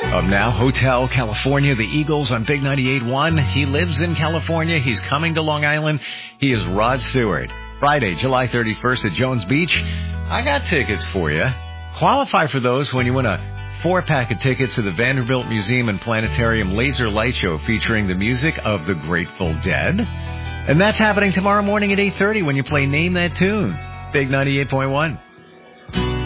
Up now, Hotel California, the Eagles on Big 98.1. He lives in California. He's coming to Long Island. He is Rod Stewart. Friday, July 31st at Jones Beach. I got tickets for you. Qualify for those when you win a 4-pack of tickets to the Vanderbilt Museum and Planetarium Laser Light Show featuring the music of the Grateful Dead. And that's happening tomorrow morning at 8:30 when you play Name That Tune. Big 98.1.